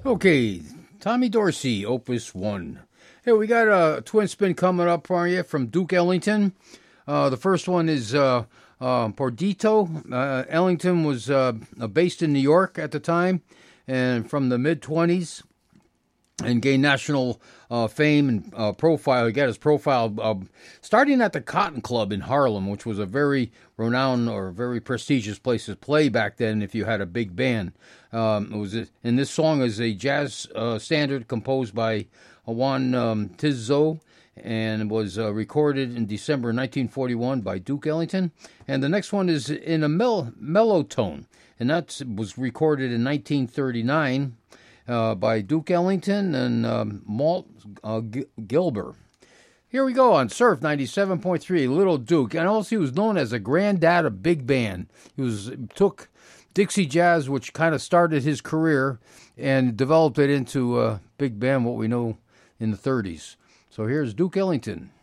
Okay, Tommy Dorsey, Opus 1. Hey, we got a twin spin coming up for you from Duke Ellington. The first one is Pordito. Ellington was based in New York at the time and from the mid-20s and gained national fame and profile. He got his profile starting at the Cotton Club in Harlem, which was a very renowned or very prestigious place to play back then if you had a big band. And this song is a jazz standard composed by Juan Tizzo and was recorded in December 1941 by Duke Ellington. And the next one is in a mellow tone, and that was recorded in 1939 by Duke Ellington and Malt Gilber. Here we go on Surf 97.3, Little Duke. And also he was known as a granddad of big band. Took Dixie Jazz, which kind of started his career, and developed it into big band, what we know in the 30s. So here's Duke Ellington.